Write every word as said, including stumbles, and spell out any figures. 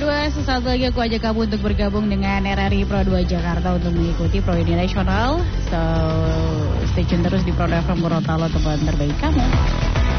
dua, sesaat lagi aku ajak kamu untuk bergabung dengan R R I Pro dua Jakarta untuk mengikuti Pro Ini Nasional. So, stay tune terus di Pro F M Gorontalo, teman terbaik kamu.